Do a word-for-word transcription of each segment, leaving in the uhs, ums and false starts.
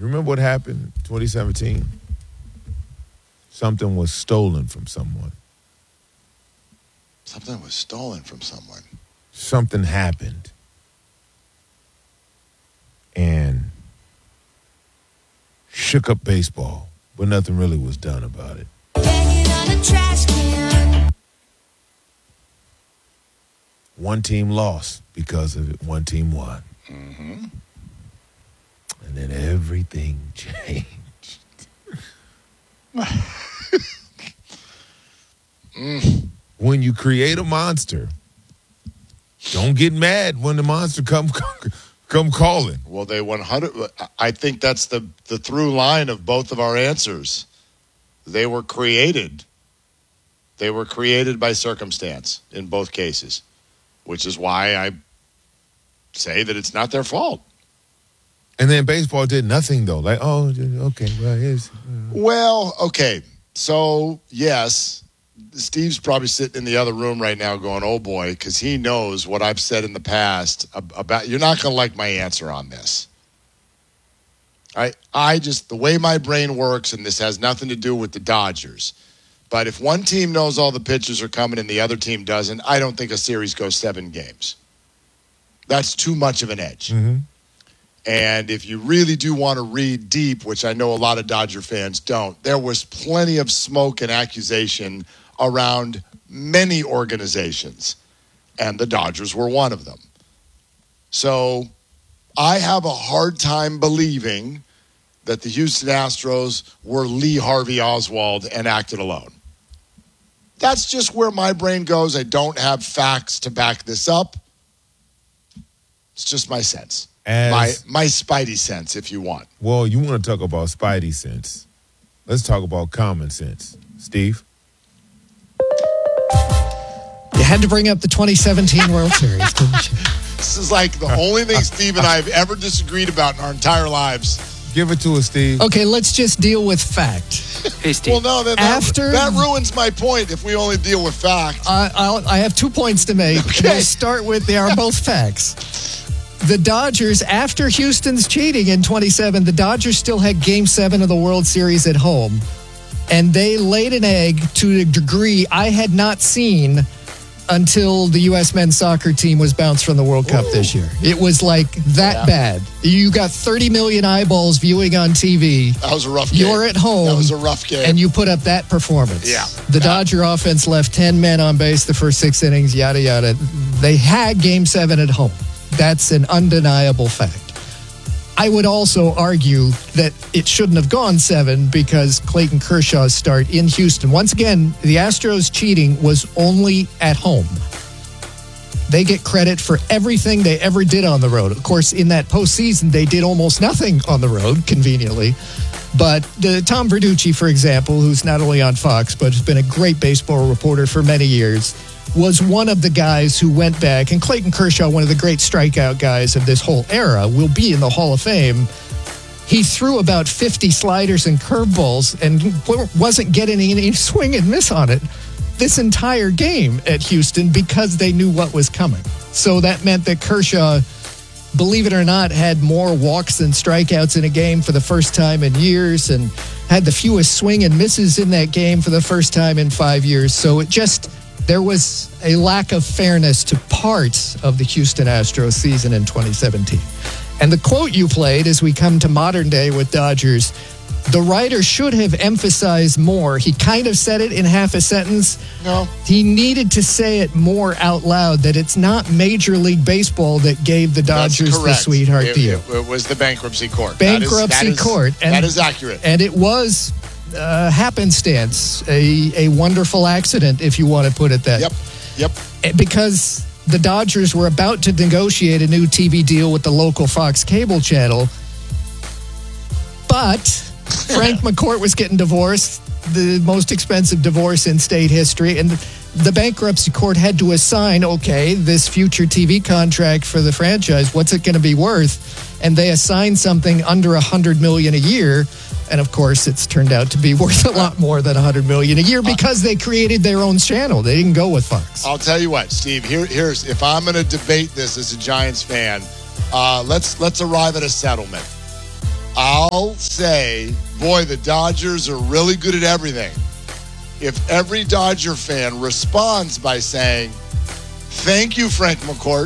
You remember what happened in twenty seventeen? Something was stolen from someone. Something was stolen from someone. Something happened. And shook up baseball, but nothing really was done about it. Trash can. One team lost because of it. One team won. Mm-hmm. And then everything changed. mm. When you create a monster, don't get mad when the monster come come calling. Well, they one hundred. I think that's the the through line of both of our answers. They were created. They were created by circumstance in both cases, which is why I say that it's not their fault. And then baseball did nothing, though. Like, oh, okay, well, here's... Uh... Well, okay. So, yes, Steve's probably sitting in the other room right now going, oh, boy, because he knows what I've said in the past about... You're not going to like my answer on this. I, I just... The way my brain works, and this has nothing to do with the Dodgers... But if one team knows all the pitchers are coming and the other team doesn't, I don't think a series goes seven games. That's too much of an edge. Mm-hmm. And if you really do want to read deep, which I know a lot of Dodger fans don't, there was plenty of smoke and accusation around many organizations, and the Dodgers were one of them. So I have a hard time believing that the Houston Astros were Lee Harvey Oswald and acted alone. That's just where my brain goes. I don't have facts to back this up. It's just my sense. As, my my spidey sense, if you want. Well, you want to talk about spidey sense. Let's talk about common sense. Steve? You had to bring up the twenty seventeen World Series, didn't you? This is like the only thing Steve and I have ever disagreed about in our entire lives. Give it to us, Steve. Okay, let's just deal with fact. Hey, Steve. Well, no, that, After, that, that ruins my point if we only deal with fact. I, I'll, I have two points to make. Okay. We'll start with, they are both facts. The Dodgers, after Houston's cheating in twenty-seven, the Dodgers still had Game seven of the World Series at home. And they laid an egg to a degree I had not seen until the U S men's soccer team was bounced from the World Cup Ooh. this year. It was like that Yeah. bad. You got thirty million eyeballs viewing on T V. That was a rough game. You're at home. That was a rough game. And you put up that performance. Yeah. The Yeah. Dodger offense left ten men on base the first six innings, yada, yada. They had Game seven at home. That's an undeniable fact. I would also argue that it shouldn't have gone seven because Clayton Kershaw's start in Houston. Once again, the Astros cheating was only at home. They get credit for everything they ever did on the road. Of course, in that postseason, they did almost nothing on the road, conveniently. But the, Tom Verducci, for example, who's not only on Fox, but has been a great baseball reporter for many years, was one of the guys who went back. And Clayton Kershaw, one of the great strikeout guys of this whole era, will be in the Hall of Fame. He threw about fifty sliders and curveballs and wasn't getting any swing and miss on it this entire game at Houston because they knew what was coming. So that meant that Kershaw, believe it or not, had more walks than strikeouts in a game for the first time in years and had the fewest swing and misses in that game for the first time in five years. So it just, there was a lack of fairness to parts of the Houston Astros season in twenty seventeen. And the quote you played as we come to modern day with Dodgers, the writer should have emphasized more. He kind of said it in half a sentence. No. He needed to say it more out loud, that it's not Major League Baseball that gave the Dodgers the sweetheart it, deal. It, it was the bankruptcy court. Bankruptcy that is, that is, court. And, that is accurate. And it was uh, happenstance, a, a wonderful accident, if you want to put it that. Yep, yep. Because the Dodgers were about to negotiate a new T V deal with the local Fox cable channel, but Frank McCourt was getting divorced, the most expensive divorce in state history, and the bankruptcy court had to assign, okay, this future T V contract for the franchise, what's it going to be worth? And they assigned something under one hundred million dollars a year, and of course it's turned out to be worth a lot more than one hundred million dollars a year because they created their own channel. They didn't go with Fox. I'll tell you what, Steve, here, here's if I'm going to debate this as a Giants fan, uh, let's let's arrive at a settlement. I'll say, boy, the Dodgers are really good at everything. If every Dodger fan responds by saying, thank you, Frank McCourt.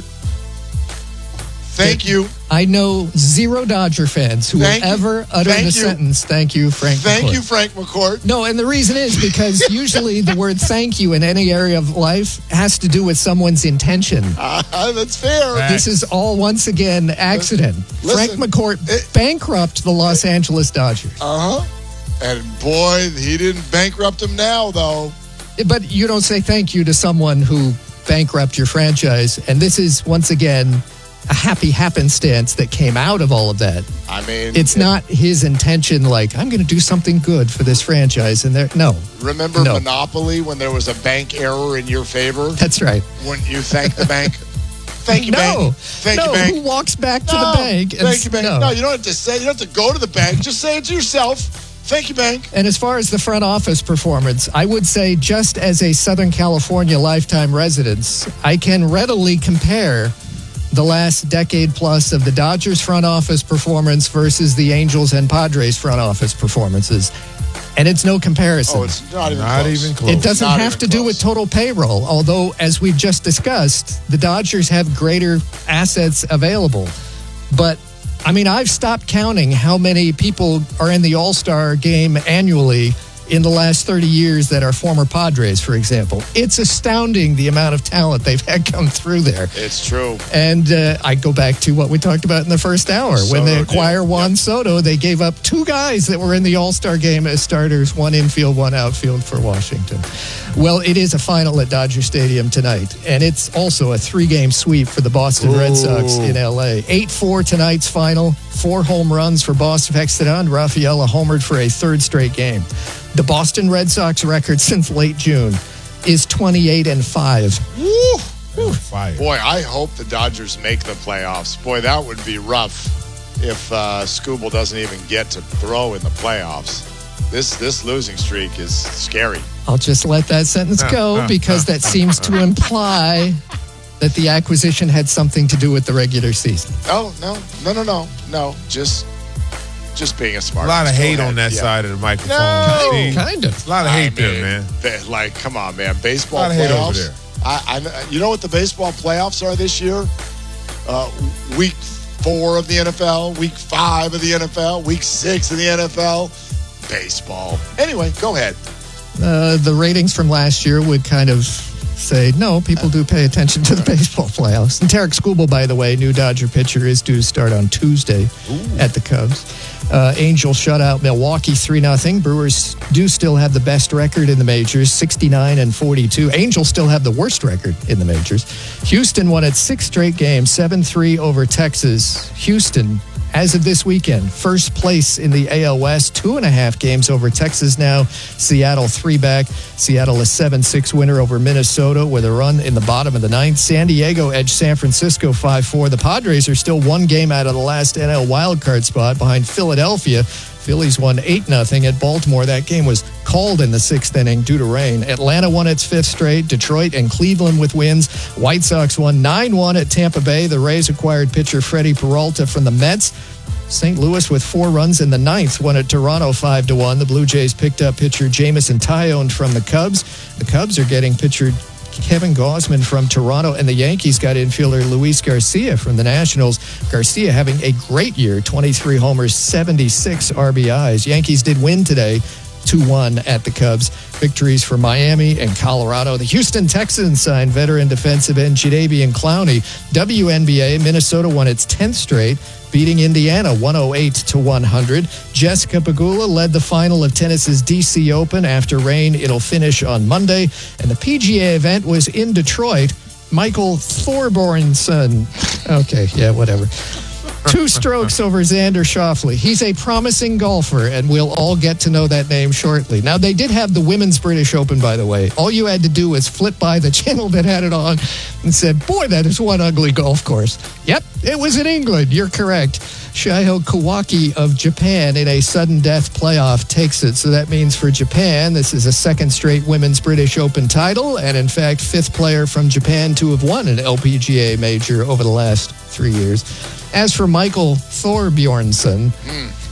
Thank you. I know zero Dodger fans who Thank will you. ever utter Thank the you. sentence, thank you, Frank Thank McCourt. you, Frank McCourt. No, and the reason is because usually the word thank you in any area of life has to do with someone's intention. Uh, that's fair. Right. This is all, once again, accident. Listen, Frank McCourt it- bankrupt the Los Angeles Dodgers. Uh-huh. And boy, he didn't bankrupt him now, though. But you don't say thank you to someone who bankrupt your franchise. And this is, once again, a happy happenstance that came out of all of that. I mean, It's it- not his intention, like, I'm going to do something good for this franchise. And there, no, Remember No. Monopoly when there was a bank error in your favor? that's right. Wouldn't you thank the bank? Thank you, no, bank. Thank no, you, bank. who walks back to No, the bank? and Thank s- you, bank. no. No. you don't have to say. You don't have to go to the bank. Just say it to yourself. Thank you, bank. And as far as the front office performance, I would say just as a Southern California lifetime resident, I can readily compare the last decade plus of the Dodgers front office performance versus the Angels and Padres front office performances. And it's no comparison. Oh, it's not even Not close. even close. It doesn't Not have even to do close. with total payroll, although, as we've just discussed, the Dodgers have greater assets available. But, I mean, I've stopped counting how many people are in the All-Star game annually in the last thirty years that are former Padres, for example. It's astounding the amount of talent they've had come through there. It's true. And uh, I go back to what we talked about in the first hour. Soto when they deal. acquire Juan Yep. Soto, they gave up two guys that were in the All-Star game as starters, one infield, one outfield for Washington. Well, it is a final at Dodger Stadium tonight, and it's also a three-game sweep for the Boston Red Sox in L A. eight four tonight's final, four home runs for Boston. Hextedon, Rafaela homered for a third straight game. The Boston Red Sox record since late June is twenty-eight and five. Woo! Fire. Boy, I hope the Dodgers make the playoffs. Boy, that would be rough if uh, Scooble doesn't even get to throw in the playoffs. This this losing streak is scary. I'll just let that sentence go because that seems to imply that the acquisition had something to do with the regular season. Oh no, no, no, no, no. Just just being a smart. A lot of Go hate ahead. on that Yeah. side of the microphone. No. Steve. Kind of. A lot of I hate there, mean, man. they- like, come on, man. Baseball A lot of hate over playoffs. there. I, I, you know what the baseball playoffs are this year? Uh, week four of the N F L, week five of the N F L, week six of the N F L. Baseball. Anyway, go ahead. Uh, the ratings from last year would kind of say, no, people do pay attention to the baseball playoffs. And Tarek Skubal, by the way, new Dodger pitcher, is due to start on Tuesday at the Cubs. Uh, Angels shut out Milwaukee three nothing. Brewers do still have the best record in the majors, sixty-nine and forty-two. Angels still have the worst record in the majors. Houston won its sixth straight game, seven three over Texas. Houston, as of this weekend, first place in the A L West, two and a half games over Texas now. Seattle three back. Seattle a seven six winner over Minnesota with a run in the bottom of the ninth. San Diego edged San Francisco five four. The Padres are still one game out of the last N L wildcard spot behind Philadelphia. Phillies won eight nothing at Baltimore. That game was called in the sixth inning due to rain. Atlanta won its fifth straight. Detroit and Cleveland with wins. White Sox won nine one at Tampa Bay. The Rays acquired pitcher Freddie Peralta from the Mets. Saint Louis with four runs in the ninth won at Toronto five to one. The Blue Jays picked up pitcher Jamison Tyone from the Cubs. The Cubs are getting pitcher Kevin Gausman from Toronto, and the Yankees got infielder Luis Garcia from the Nationals. Garcia having a great year, twenty-three homers, seventy-six R B Is. Yankees did win today, two one at the Cubs. Victories for Miami and Colorado. The Houston Texans signed veteran defensive end Jadeveon Clowney. W N B A, Minnesota won its tenth straight, beating Indiana one oh eight to one hundred. Jessica Pegula led the final of tennis's D C Open. After rain, it'll finish on Monday. And the P G A event was in Detroit. Michael Thorbjornsen. Okay, yeah, whatever. Two strokes over Xander Schauffele. He's a promising golfer, and we'll all get to know that name shortly. Now, they did have the Women's British Open, by the way. All you had to do was flip by the channel that had it on and said, boy, that is one ugly golf course. Yep, it was in England. You're correct. Shiho Kawaki of Japan in a sudden death playoff takes it. So that means for Japan, this is a second straight Women's British Open title, and in fact, fifth player from Japan to have won an L P G A major over the last three years. As for Michael Thorbjornsen,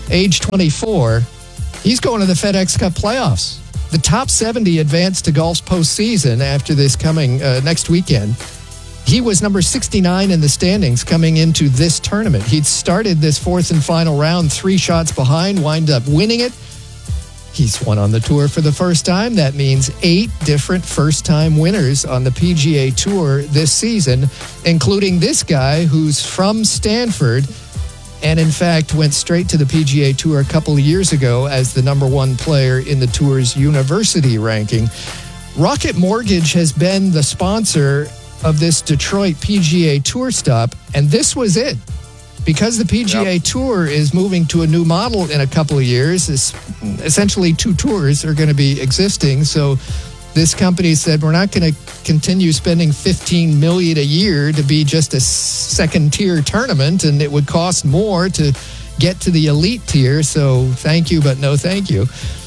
age twenty-four, he's going to the FedEx Cup playoffs. The top seventy advance to golf's postseason after this coming uh, next weekend. He was number sixty-nine in the standings coming into this tournament. He'd started this fourth and final round three shots behind, wind up winning it. He's won on the tour for the first time. That means eight different first-time winners on the P G A Tour this season, including this guy who's from Stanford and, in fact, went straight to the P G A Tour a couple of years ago as the number one player in the tour's university ranking. Rocket Mortgage has been the sponsor of this Detroit P G A Tour stop, and this was it. Because the P G A yep. Tour is moving to a new model in a couple of years, this, essentially two tours are going to be existing. So this company said, we're not going to continue spending fifteen million dollars a year to be just a second-tier tournament, and it would cost more to get to the elite tier. So thank you, but no thank you.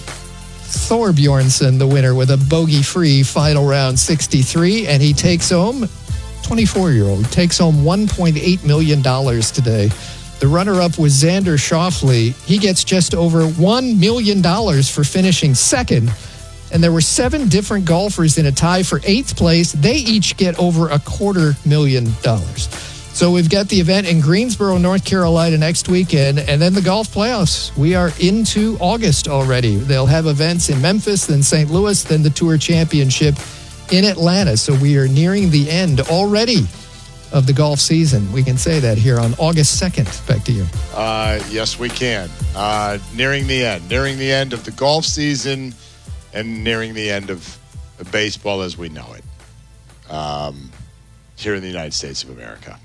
Thor Bjornsson, the winner, with a bogey-free final round sixty-three, and he takes home, twenty-four-year-old, takes home one point eight million dollars today. The runner-up was Xander Schauffele. He gets just over one million dollars for finishing second, and there were seven different golfers in a tie for eighth place. They each get over a quarter million dollars. So we've got the event in Greensboro, North Carolina next weekend, and then the golf playoffs. We are into August already. They'll have events in Memphis, then Saint Louis, then the Tour Championship in Atlanta. So we are nearing the end already of the golf season. We can say that here on August second. Back to you. Uh, yes, we can. Uh, nearing the end. Nearing the end of the golf season and nearing the end of baseball as we know it um, here in the United States of America.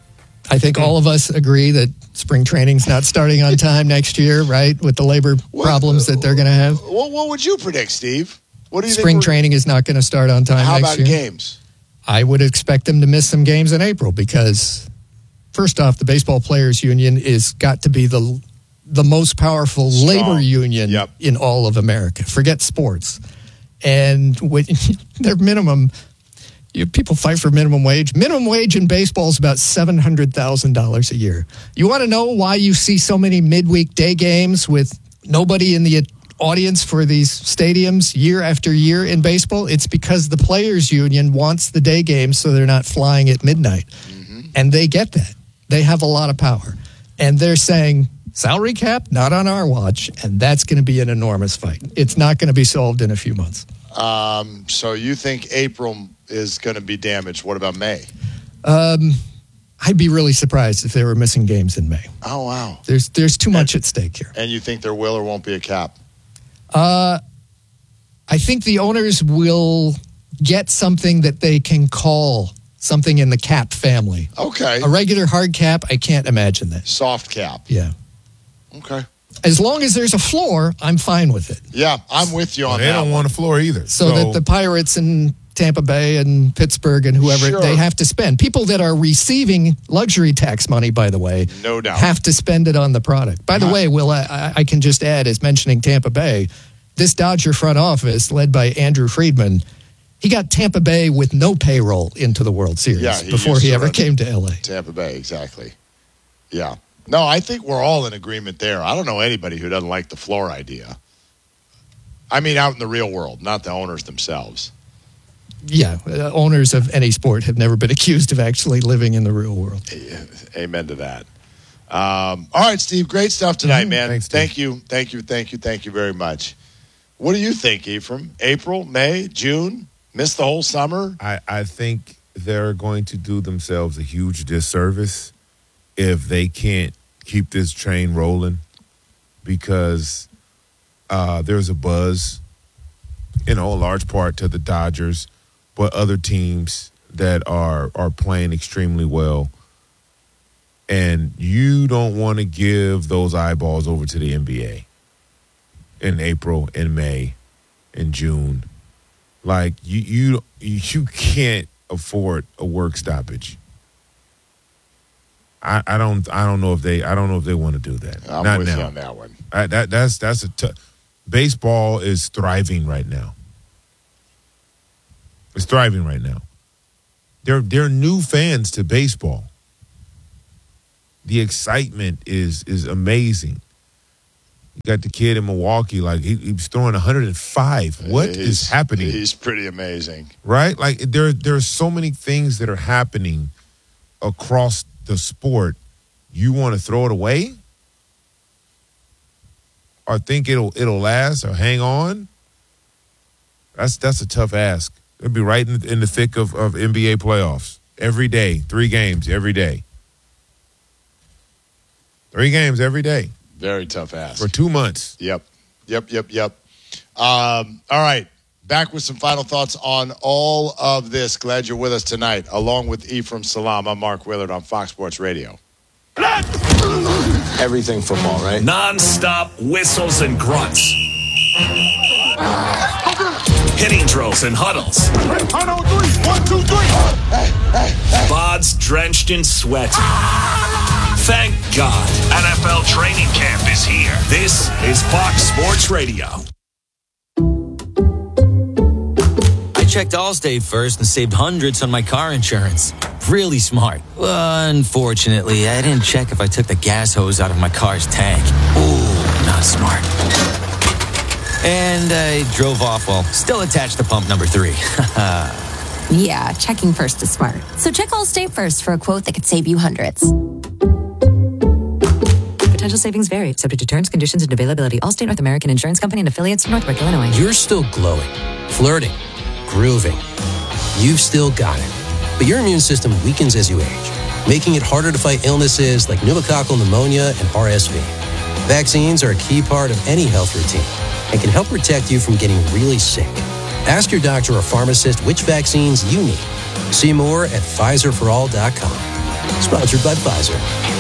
I think all of us agree that spring training's not starting on time next year, right? With the labor problems that they're going to have. What, what would you predict, Steve? What do you Spring think training is not going to start on time How next about year. games? I would expect them to miss some games in April because, first off, the Baseball Players Union is got to be the the most powerful Strong. labor union Yep. in all of America. Forget sports. And when, their minimum, you, people fight for minimum wage. Minimum wage in baseball is about seven hundred thousand dollars a year. You want to know why you see so many midweek day games with nobody in the audience for these stadiums year after year in baseball? It's because the Players Union wants the day games so they're not flying at midnight. Mm-hmm. And they get that. They have a lot of power. And they're saying, salary cap, not on our watch, and that's going to be an enormous fight. It's not going to be solved in a few months. Um, so you think April is going to be damaged. What about May? Um, I'd be really surprised if they were missing games in May. Oh, wow. There's there's too much at stake here. And you think there will or won't be a cap? Uh, I think the owners will get something that they can call something in the cap family. Okay. A regular hard cap, I can't imagine that. Soft cap. Yeah. Okay. As long as there's a floor, I'm fine with it. Yeah, I'm with you on They that. don't one. want a floor either. So, that the Pirates and Tampa Bay and Pittsburgh and whoever, Sure. they have to spend. People that are receiving luxury tax money, by the way, No doubt. have to spend it on the product. By the Uh, way, Will, I, I can just add, as mentioning Tampa Bay, this Dodger front office, led by Andrew Friedman, he got Tampa Bay with no payroll into the World Series Yeah, he before used he to ever run came to L A. Tampa Bay, exactly. Yeah. No, I think we're all in agreement there. I don't know anybody who doesn't like the floor idea. I mean, out in the real world, not the owners themselves. Yeah, uh, owners of any sport have never been accused of actually living in the real world. Amen to that. Um, all right, Steve, great stuff tonight, man. Thanks, Steve. thank you, thank you, thank you, thank you very much. What do you think, Ephraim? April, May, June? Miss the whole summer? I, I think they're going to do themselves a huge disservice if they can't keep this train rolling because uh, there's a buzz, you know, a large part to the Dodgers, but other teams that are are playing extremely well. And you don't want to give those eyeballs over to the N B A in April, in May, in June. Like, you you you can't afford a work stoppage. I, I don't I don't know if they I don't know if they want to do that. I'm Not with now. you on that one. I, that that's that's a t- baseball is thriving right now. It's thriving right now. There there are new fans to baseball. The excitement is is amazing. You got the kid in Milwaukee, like he, he was throwing one hundred five. What he's, is happening? He's pretty amazing. Right? Like there, there are so many things that are happening across the sport. You want to throw it away? Or think it'll it'll last or hang on? That's that's a tough ask. It'll be right in, in the thick of, of N B A playoffs. Every day, three games every day. Three games every day. Very tough ask. For two months. Yep. Yep, yep, yep. Um, all right. Back with some final thoughts on all of this. Glad you're with us tonight, along with Ephraim Salam. I'm Mark Willard on Fox Sports Radio. Everything football, right? Non-stop whistles and grunts. Hitting drills and huddles. One, two, three. Bods drenched in sweat. Thank God N F L training camp is here. This is Fox Sports Radio. I checked Allstate first and saved hundreds on my car insurance. Really smart. Unfortunately, I didn't check if I took the gas hose out of my car's tank. Ooh, not smart. And I drove off while still attached to pump number three. Yeah, checking first is smart. So check Allstate first for a quote that could save you hundreds. Potential savings vary, subject to terms, conditions, and availability. Allstate North American Insurance Company and affiliates, Northbrook, Illinois. You're still glowing, flirting, grooving. You've still got it. But your immune system weakens as you age, making it harder to fight illnesses like pneumococcal pneumonia and R S V. Vaccines are a key part of any health routine and can help protect you from getting really sick. Ask your doctor or pharmacist which vaccines you need. See more at Pfizer for all dot com. Sponsored by Pfizer.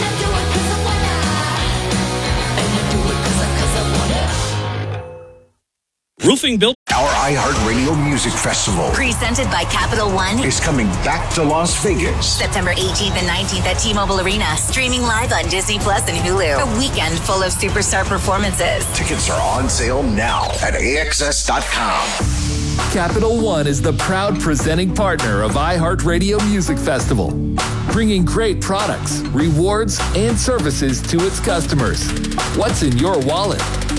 Roofing built. Our iHeartRadio Music Festival presented by Capital One is coming back to Las Vegas. September eighteenth and nineteenth at T-Mobile Arena. Streaming live on Disney Plus and Hulu. A weekend full of superstar performances. Tickets are on sale now at A X S dot com. Capital One is the proud presenting partner of iHeartRadio Music Festival, bringing great products, rewards, and services to its customers. What's in your wallet?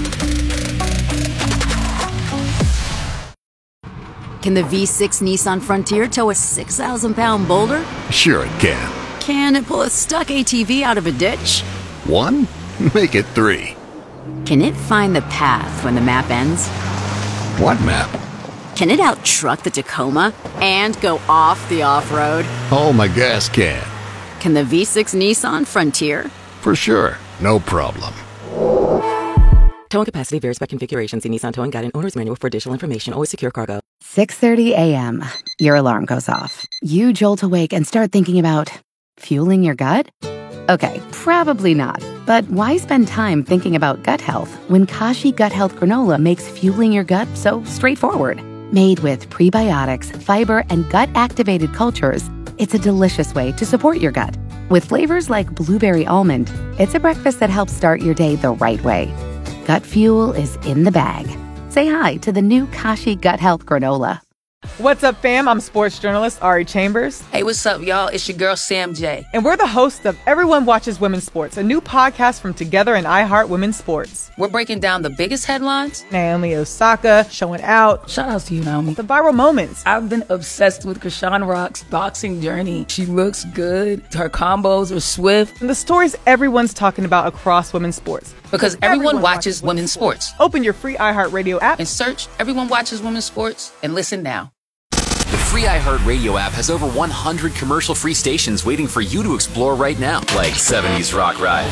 Can the V six Nissan Frontier tow a six thousand pound boulder? Sure it can. Can it pull a stuck A T V out of a ditch? One? Make it three. Can it find the path when the map ends? What map? Can it out-truck the Tacoma and go off the off-road? Oh, my gas can. Can the V six Nissan Frontier? For sure. No problem. Towing capacity varies by configuration. See Nissan Towing Guide and Owner's Manual for additional information. Always secure cargo. six thirty a.m. Your alarm goes off. You jolt awake and start thinking about fueling your gut? Okay, probably not. But why spend time thinking about gut health when Kashi Gut Health Granola makes fueling your gut so straightforward? Made with prebiotics, fiber, and gut-activated cultures, it's a delicious way to support your gut. With flavors like blueberry almond, it's a breakfast that helps start your day the right way. Gut fuel is in the bag. Say hi to the new Kashi Gut Health Granola. What's up, fam? I'm sports journalist Ari Chambers. Hey, what's up, y'all? It's your girl, Sam J. And we're the hosts of Everyone Watches Women's Sports, a new podcast from Together and iHeart Women's Sports. We're breaking down the biggest headlines. Naomi Osaka showing out. Shout out to you, Naomi. The viral moments. I've been obsessed with Krishan Rock's boxing journey. She looks good. Her combos are swift. And the stories everyone's talking about across women's sports. Because everyone, everyone watches, watches women's sports. sports. Open your free iHeartRadio app and search Everyone Watches Women's Sports and listen now. The free iHeartRadio app has over one hundred commercial-free stations waiting for you to explore right now, like seventies Rock Ride,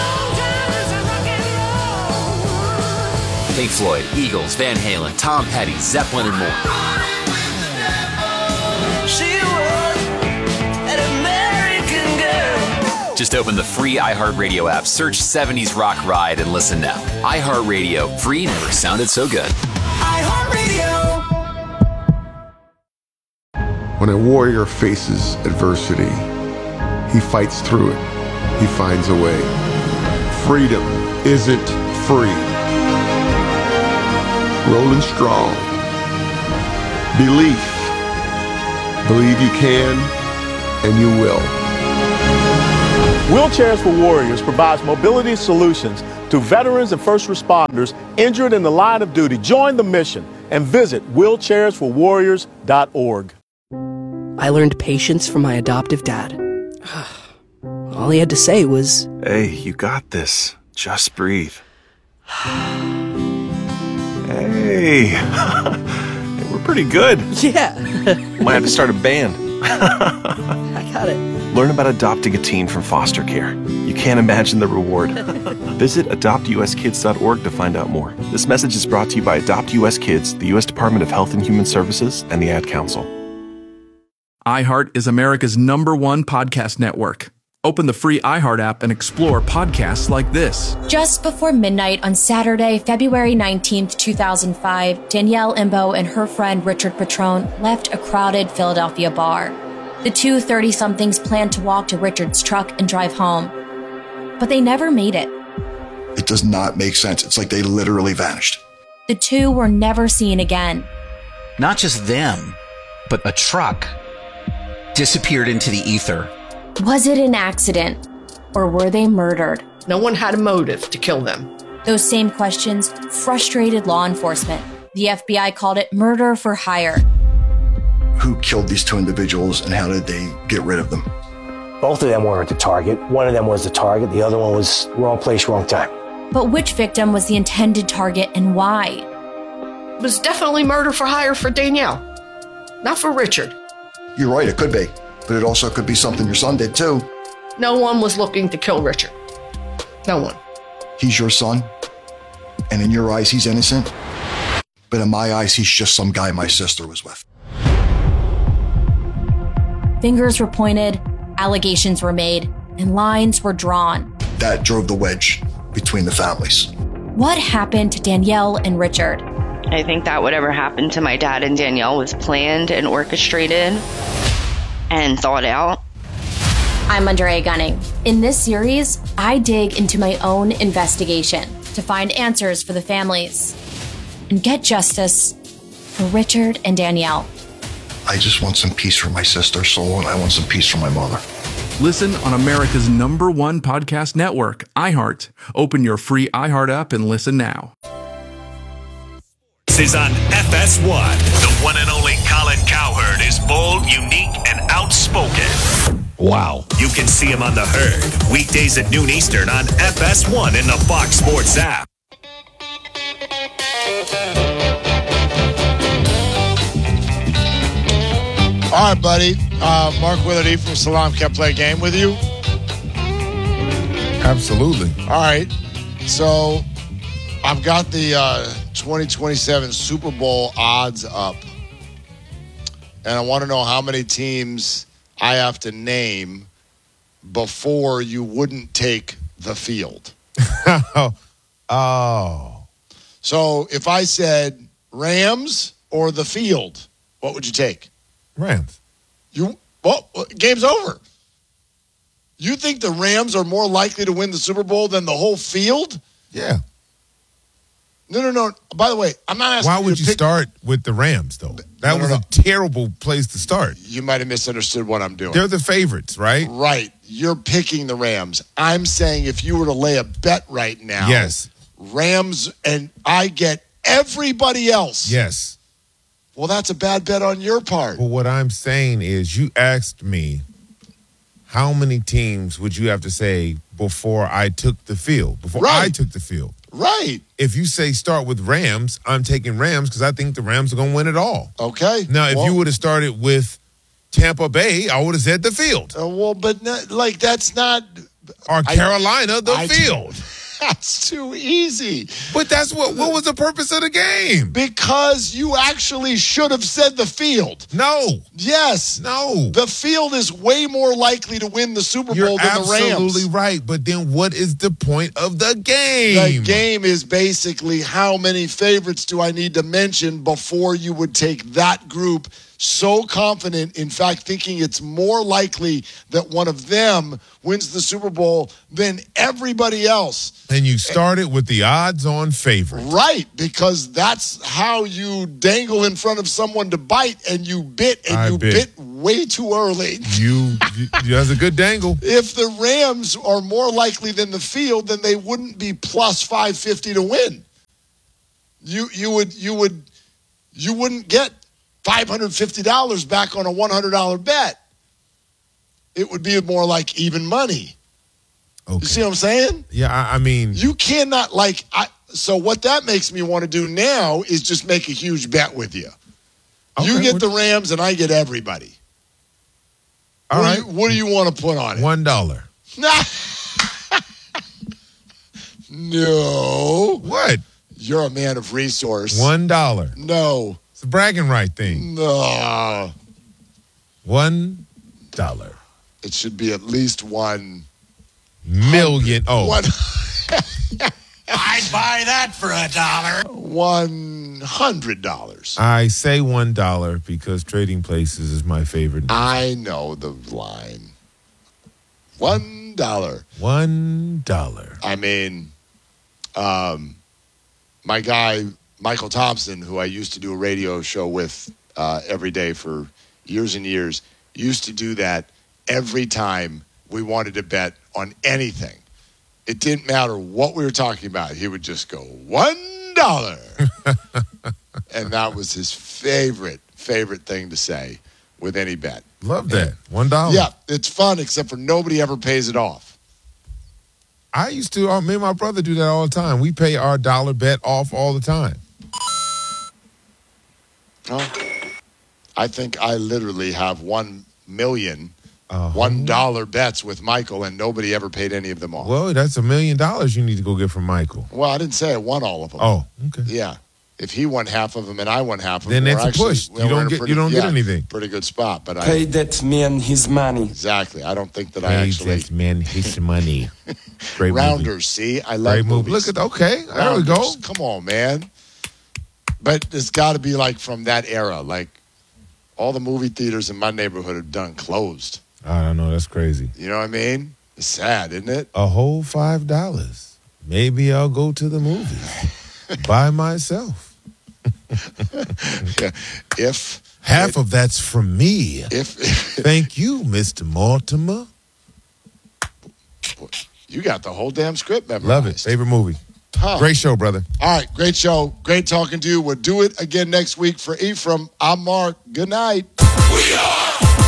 Pink Floyd, Eagles, Van Halen, Tom Petty, Zeppelin, and more. Just open the free iHeartRadio app, search seventies Rock Ride, and listen now. iHeartRadio, free never sounded so good. iHeartRadio. When a warrior faces adversity, he fights through it. He finds a way. Freedom isn't free. Rolling strong. Belief. Believe you can, and you will. Wheelchairs for Warriors provides mobility solutions To veterans and first responders injured in the line of duty, join the mission and visit wheelchairs for warriors dot org. I learned patience from my adoptive dad. All he had to say was, "Hey, you got this. Just breathe." Hey, we're pretty good. Yeah. Might have to start a band. I got it. Learn about adopting a teen from foster care. You can't imagine the reward. Visit adopt u s kids dot org to find out more. This message is brought to you by Adopt U S Kids, the U S Department of Health and Human Services, and the Ad Council. iHeart is America's number one podcast network. Open the free iHeart app and explore podcasts like this. Just before midnight on Saturday, February nineteenth, two thousand five, Danielle Imbo and her friend Richard Petrone left a crowded Philadelphia bar. The two thirty-somethings planned to walk to Richard's truck and drive home, but they never made it. It does not make sense. It's like they literally vanished. The two were never seen again. Not just them, but a truck disappeared into the ether. Was it an accident, or were they murdered? No one had a motive to kill them. Those same questions frustrated law enforcement. The F B I called it murder for hire. Who killed these two individuals and how did they get rid of them? Both of them weren't the target. One of them was the target. The other one was wrong place, wrong time. But which victim was the intended target and why? It was definitely murder for hire for Danielle, not for Richard. You're right, it could be. But it also could be something your son did too. No one was looking to kill Richard. No one. He's your son, and in your eyes, he's innocent. But in my eyes, he's just some guy my sister was with. Fingers were pointed, allegations were made, and lines were drawn. That drove the wedge between the families. What happened to Danielle and Richard? I think that whatever happened to my dad and Danielle was planned and orchestrated and thought out. I'm Andrea Gunning. In this series, I dig into my own investigation to find answers for the families and get justice for Richard and Danielle. I just want some peace for my sister's soul, and I want some peace for my mother. Listen on America's number one podcast network, iHeart. Open your free iHeart app and listen now. This is on F S one. The one and only Colin Cowherd is bold, unique, and outspoken. Wow. You can see him on The Herd, weekdays at noon Eastern on F S one in the Fox Sports app. All right, buddy. Uh, Mark Willardy from Salam can play a game with you. Absolutely. All right. So I've got the uh, twenty twenty-seven Super Bowl odds up. And I want to know how many teams I have to name before you wouldn't take the field. Oh. So if I said Rams or the field, what would you take? Rams. You well, game's over. You think the Rams are more likely to win the Super Bowl than the whole field? Yeah. No, no, no. By the way, I'm not asking Why would you, you to pick, start with the Rams, though? That No, no, was no. a terrible place to start. You might have misunderstood what I'm doing. They're the favorites, right? Right. You're picking the Rams. I'm saying if you were to lay a bet right now, Yes. Rams, and I get everybody else. Yes. Well, that's a bad bet on your part. Well, what I'm saying is you asked me how many teams would you have to say before I took the field, before Right. I took the field. Right. If you say start with Rams, I'm taking Rams because I think the Rams are going to win it all. Okay. Now, if Well- you would have started with Tampa Bay, I would have said the field. Uh, well, but not, like that's not. Or I- Carolina, the I- field. That's too easy. But that's what. What was the purpose of the game? Because you actually should have said the field. No. Yes. No. The field is way more likely to win the Super You're Bowl than the Rams. absolutely right. But then what is the point of the game? The game is basically how many favorites do I need to mention before you would take that group so confident, in fact, thinking it's more likely that one of them wins the Super Bowl than everybody else. And you started with the odds-on favorite. Right, because that's how you dangle in front of someone to bite, and you bit, and I you bit. bit way too early. You, you that's a good dangle. If the Rams are more likely than the field, then they wouldn't be plus five fifty to win. You you would you would you wouldn't get five hundred fifty dollars back on a one hundred dollars bet. It would be more like even money. Okay. You see what I'm saying? Yeah, I, I mean, you cannot like. I, so what that makes me want to do now is just make a huge bet with you. Okay, you get what, the Rams, and I get everybody. All what right. Do you, what do you want to put on it? One dollar. No. What? You're a man of resource. One dollar. No. It's a bragging right thing. No. One dollar. It should be at least one million. Oh. One. I'd buy that for a dollar. One hundred dollars. I say one dollar because Trading Places is my favorite. I know the line. One dollar. One dollar. I mean, um, my guy Michael Thompson, who I used to do a radio show with uh, every day for years and years, used to do that every time we wanted to bet on anything. It didn't matter what we were talking about. He would just go, one dollar. And that was his favorite, favorite thing to say with any bet. Love that. One dollar. Yeah, it's fun, except for nobody ever pays it off. I used to, uh, me and my brother do that all the time. We pay our dollar bet off all the time. Oh, I think I literally have one million Uh, One dollar bets with Michael, and nobody ever paid any of them off. Well, that's a million dollars you need to go get from Michael. Well, I didn't say I won all of them. Oh, okay. Yeah, if he won half of them and I won half of then them, that's a actually, push. well, You don't get pretty, you don't yeah, get anything. Pretty good spot, but pay I that man his money. Exactly. I don't think that Pay I actually that man his money. Great Rounders. movie. See, I love Great movie. movies. Look at okay. There Rounders. we go. Come on, man. But it's got to be like from that era. Like all the movie theaters in my neighborhood are done closed. I don't know. That's crazy. You know what I mean? It's sad, isn't it? A whole five dollars. Maybe I'll go to the movies by myself. Yeah. If half it, of that's from me. If, thank you, Mister Mortimer. You got the whole damn script memorized. Love it. Favorite movie. Huh. Great show, brother. All right, great show. Great talking to you. We'll do it again next week. For Ephraim, I'm Mark. Good night. We are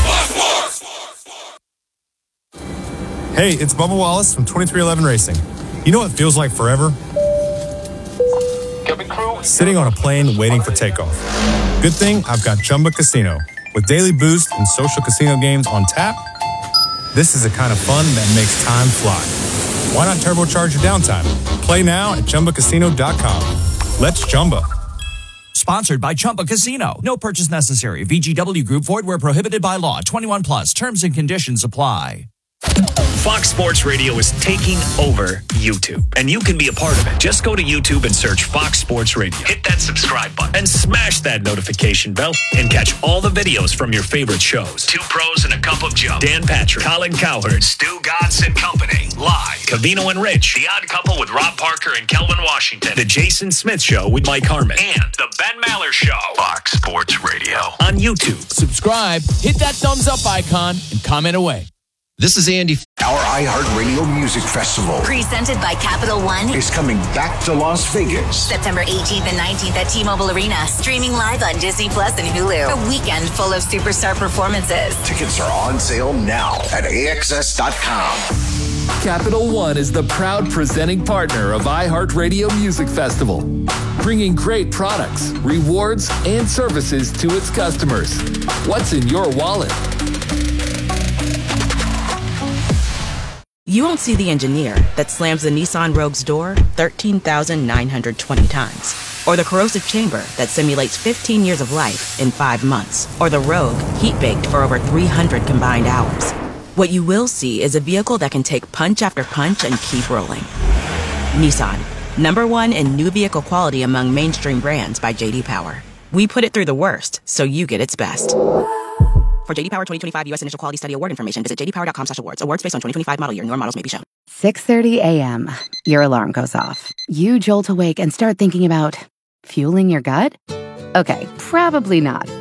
Hey, it's Bubba Wallace from twenty-three eleven Racing. You know what feels like forever? Sitting on a plane waiting for takeoff. Good thing I've got Chumba Casino. With daily boost and social casino games on tap, this is the kind of fun that makes time fly. Why not turbocharge your downtime? Play now at Chumba Casino dot com. Let's Chumba. Sponsored by Chumba Casino. No purchase necessary. V G W Group. Void where prohibited by law. twenty-one plus. Terms and conditions apply. Fox Sports Radio is taking over YouTube, and you can be a part of it. Just go to YouTube and search Fox Sports Radio. Hit that subscribe button and smash that notification bell and catch all the videos from your favorite shows. Two Pros and a Cup of Joe. Dan Patrick, Colin Cowherd, Stu Godson and Company. Live. Cavino and Rich. The Odd Couple with Rob Parker and Kelvin Washington. The Jason Smith Show with Mike Harmon. And The Ben Maller Show. Fox Sports Radio. On YouTube. Subscribe, hit that thumbs up icon, and comment away. This is Andy. Our iHeartRadio Music Festival presented by Capital One is coming back to Las Vegas. September eighteenth and nineteenth at T-Mobile Arena. Streaming live on Disney Plus and Hulu. A weekend full of superstar performances. Tickets are on sale now at A X S dot com. Capital One is the proud presenting partner of iHeartRadio Music Festival, bringing great products, rewards, and services to its customers. What's in your wallet? You won't see the engineer that slams the Nissan Rogue's door thirteen thousand nine hundred twenty times. Or the corrosive chamber that simulates fifteen years of life in five months. Or the Rogue heat-baked for over three hundred combined hours. What you will see is a vehicle that can take punch after punch and keep rolling. Nissan, number one in new vehicle quality among mainstream brands by J D Power. We put it through the worst, so you get its best. For J D Power twenty twenty-five U S Initial Quality Study Award information, visit j d power dot com slash awards. Awards based on twenty twenty-five model year. Newer models may be shown. six thirty a.m. Your alarm goes off. You jolt awake and start thinking about fueling your gut? Okay, probably not.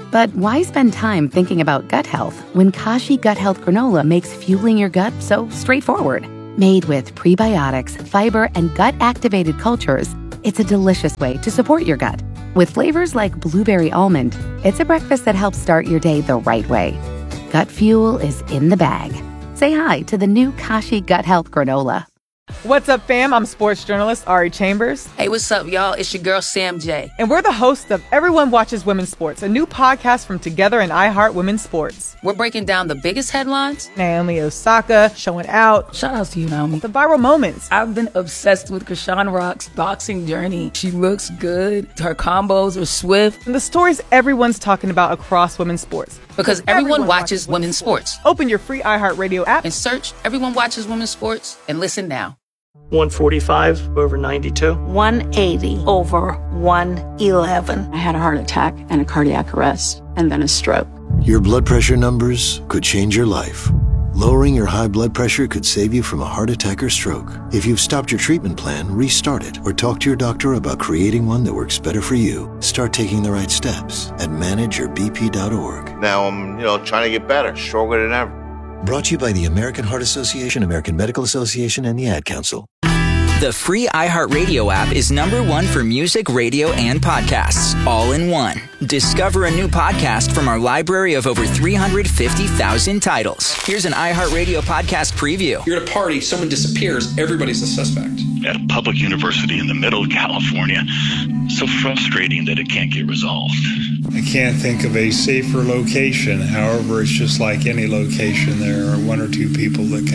But why spend time thinking about gut health when Kashi Gut Health Granola makes fueling your gut so straightforward? Made with prebiotics, fiber, and gut-activated cultures, it's a delicious way to support your gut. With flavors like blueberry almond, it's a breakfast that helps start your day the right way. Gut fuel is in the bag. Say hi to the new Kashi Gut Health Granola. What's up, fam? I'm sports journalist Ari Chambers. Hey, what's up, y'all? It's your girl, Sam J. And we're the hosts of Everyone Watches Women's Sports, a new podcast from Together and iHeart Women's Sports. We're breaking down the biggest headlines. Naomi Osaka showing out. Shout out to you, Naomi. The viral moments. I've been obsessed with Krishan Rock's boxing journey. She looks good. Her combos are swift. And the stories everyone's talking about across women's sports. Because everyone, everyone watches, watches women's sports. sports. Open your free iHeartRadio app and search Everyone Watches Women's Sports and listen now. one forty-five over ninety-two. one eighty over one eleven. I had a heart attack and a cardiac arrest and then a stroke. Your blood pressure numbers could change your life. Lowering your high blood pressure could save you from a heart attack or stroke. If you've stopped your treatment plan, restart it or talk to your doctor about creating one that works better for you. Start taking the right steps at manage your b p dot org. Now I'm, you know, trying to get better, stronger than ever. Brought to you by the American Heart Association, American Medical Association, and the Ad Council. The free iHeartRadio app is number one for music, radio, and podcasts, all in one. Discover a new podcast from our library of over three hundred fifty thousand titles. Here's an iHeartRadio podcast preview. You're at a party, someone disappears, everybody's a suspect. At a public university in the middle of California, so frustrating that it can't get resolved. I can't think of a safer location. However, it's just like any location. There are one or two people that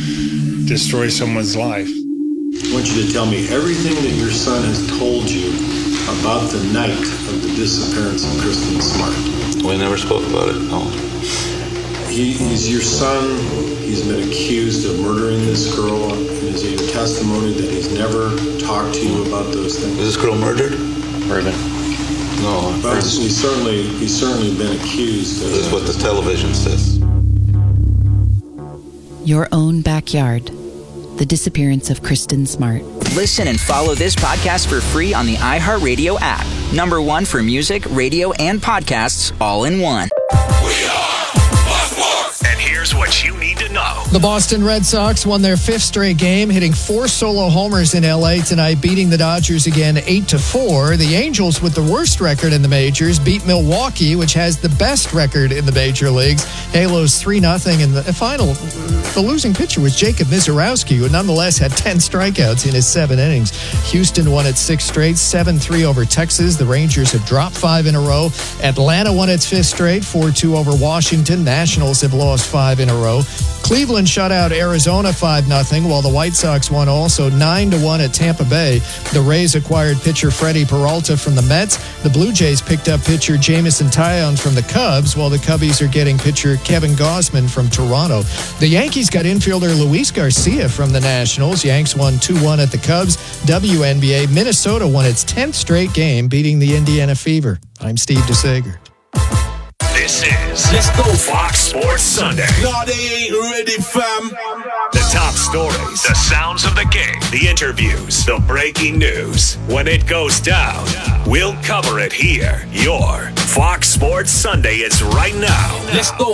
can destroy someone's life. I want you to tell me everything that your son has told you about the night of the disappearance of Kristen Smart. We never spoke about it, no. He, he's your son. He's been accused of murdering this girl. Is it your testimony that he's never talked to you about those things? Was this girl murdered? Urban. No. But he's certainly, he's certainly been accused of This is what the television says. Your own backyard. The disappearance of Kristen Smart. Listen and follow this podcast for free on the iHeartRadio app. Number one for music, radio, and podcasts, all in one. We are Fox Sports. And here's what you need to know. The Boston Red Sox won their fifth straight game, hitting four solo homers in L A tonight, beating the Dodgers again eight to four. The Angels, with the worst record in the majors, beat Milwaukee, which has the best record in the major leagues. Halos three nothing in the final. The losing pitcher was Jacob Mizorowski, who nonetheless had ten strikeouts in his seven innings. Houston won its sixth straight, seven three over Texas. The Rangers have dropped five in a row. Atlanta won its fifth straight, four two over Washington. Nationals have lost five in a row. Cleveland shut out Arizona five nothing, while the White Sox won also nine to one at Tampa Bay. The Rays acquired pitcher Freddie Peralta from the Mets. The Blue Jays picked up pitcher Jamison Tyone from the Cubs, while the Cubbies are getting pitcher Kevin Gausman from Toronto. The Yankees got infielder Luis Garcia from the Nationals. Yanks won two one at the Cubs. W N B A, Minnesota won its tenth straight game, beating the Indiana Fever. I'm Steve DeSager. This is Let's Go Fox Sports Sunday. No, they ain't ready, fam. The top stories, the sounds of the game, the interviews, the breaking news. When it goes down, we'll cover it here. Your Fox Sports Sunday is right now. Let's go.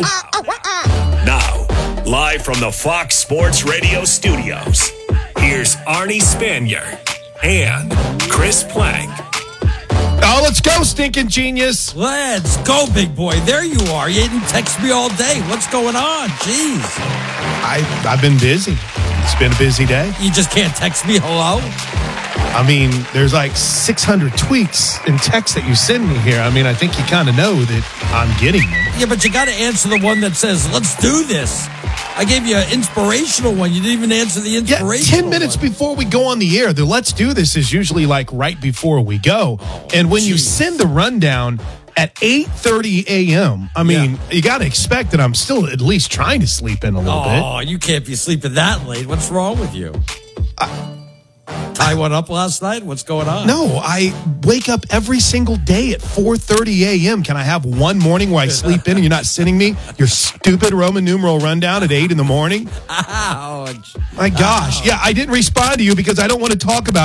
Now, live from the Fox Sports Radio studios, here's Arnie Spanier and Chris Plank. Oh, let's go, stinking genius. Let's go, big boy. There you are. You didn't text me all day. What's going on? Jeez. I, I've been busy. It's been a busy day. You just can't text me hello? I mean, there's like six hundred tweets and texts that you send me here. I mean, I think you kind of know that I'm getting them. Yeah, but you got to answer the one that says, let's do this. I gave you an inspirational one. You didn't even answer the inspirational Yeah, ten minutes one. before we go on the air. The let's do this is usually like right before we go. Oh, and when geez. you send the rundown at eight thirty a.m., I mean, yeah. you got to expect that I'm still at least trying to sleep in a little oh, bit. Oh, you can't be sleeping that late. What's wrong with you? Uh, Tie one up last night? What's going on? No, I wake up every single day at four thirty a.m. Can I have one morning where I sleep in and you're not sending me your stupid Roman numeral rundown at eight in the morning? Ouch. My gosh. Ouch. Yeah, I didn't respond to you because I don't want to talk about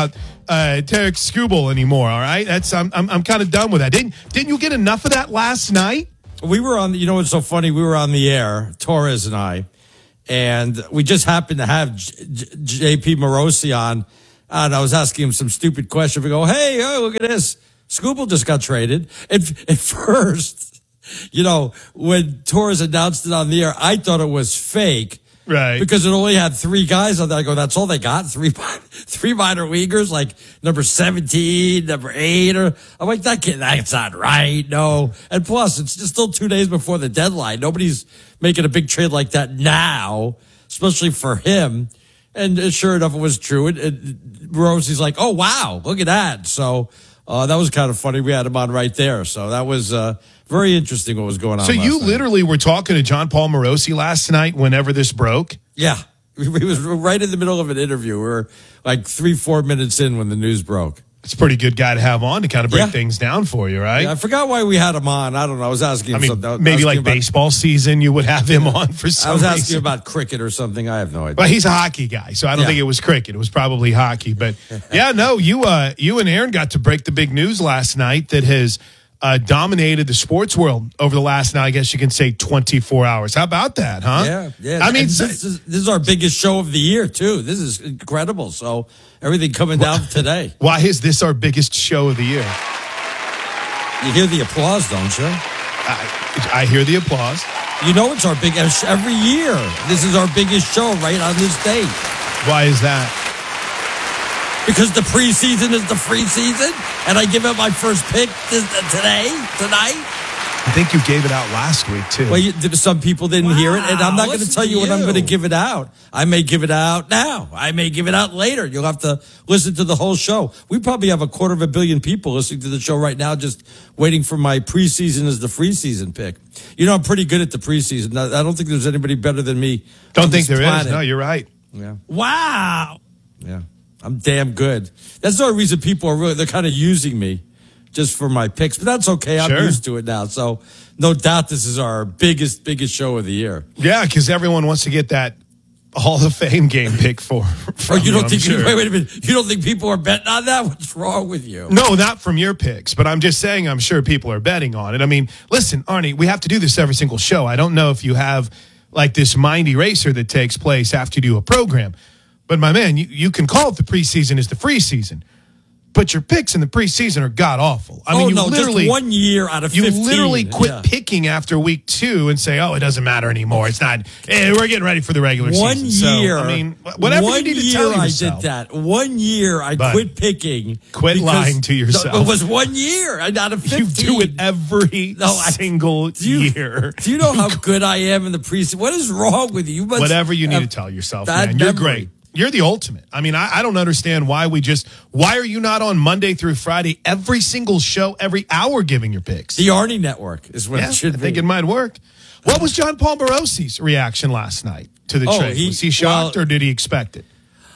uh, Tarek Skubal anymore. All right, that's I'm I'm, I'm kind of done with that. Didn't didn't you get enough of that last night? We were on. You know what's so funny? We were on the air, Torres and I, and we just happened to have J- J- J P Morosi on, and I was asking him some stupid question. We go, "Hey, oh, look at this! Skubal just got traded." And at first, you know, when Torres announced it on the air, I thought it was fake. Right. Because it only had three guys on there. I go, that's all they got? Three three minor leaguers, like number seventeen, number eight. Or I'm like, that kid, that's not right. No. And plus, it's just still two days before the deadline. Nobody's making a big trade like that now, especially for him. And uh, sure enough, it was true. And, and Rosie's like, oh, wow, look at that. So uh, that was kind of funny. We had him on right there. So that was uh, very interesting what was going on. So you night. literally were talking to John Paul Morosi last night whenever this broke? Yeah. He was right in the middle of an interview. We were like three, four minutes in when the news broke. It's a pretty good guy to have on to kind of break Yeah. things down for you, right? Yeah, I forgot why we had him on. I don't know. I was asking him I mean, something. I was maybe like about, baseball season, you would have him on for some I was reason. asking about cricket or something. I have no idea. Well, he's a hockey guy, so I don't Yeah. think it was cricket. It was probably hockey. But yeah, no, you uh, you and Aaron got to break the big news last night that has uh, dominated the sports world over the last, now I guess you can say twenty-four hours. How about that, huh? Yeah, yeah. I mean, And this is, this is our biggest show of the year, too. This is incredible. So everything coming down today. Why is this our biggest show of the year? You hear the applause, don't you? I, I hear the applause. You know it's our biggest every year. This is our biggest show right on this date. Why is that? Because the preseason is the free season, and I give it my first pick this, today, tonight. I think you gave it out last week, too. Well, you, some people didn't Wow, hear it, and I'm not going to listen tell you to when I'm you. going to give it out. I may give it out now. I may give it out later. You'll have to listen to the whole show. We probably have a quarter of a billion people listening to the show right now, just waiting for my preseason as the free season pick. You know, I'm pretty good at the preseason. I I don't think there's anybody better than me. Don't on think this there is. planet. No, you're right. Yeah. Wow. Yeah. I'm damn good. That's the only reason people are really, they're kind of using me just for my picks, but that's okay. I'm Sure. used to it now. So no doubt this is our biggest, biggest show of the year. Yeah, because everyone wants to get that Hall of Fame game pick for. Oh, from you don't I'm think, sure. wait, wait a minute. You don't think people are betting on that? What's wrong with you? No, not from your picks, but I'm just saying I'm sure people are betting on it. I mean, listen, Arnie, we have to do this every single show. I don't know if you have like this mind eraser that takes place after you do a program. But my man, you, you can call it the preseason is the free season. But your picks in the preseason are god awful. I oh, mean, you no, literally just one year out of you fifteen. literally quit Yeah. picking after week two and say, "Oh, it doesn't matter anymore. It's not. Eh, we're getting ready for the regular One season." year. So, I mean, whatever one you need to year tell I yourself. did that. One year I But quit picking. quit because- lying to yourself. No, it was one year. I out of You fifteen. do it every No, I- single Do you, year. Do you know how good I am in the preseason? What is wrong with you? You must Whatever you need have to tell yourself, bad man. You're memory. great. You're the ultimate. I mean, I, I don't understand why we just, why are you not on Monday through Friday, every single show, every hour giving your picks? The Arnie Network is what Yeah, it should I think be. it might work. What was John Paul Morosi's reaction last night to the Oh, trade? he- was he shocked well- or did he expect it?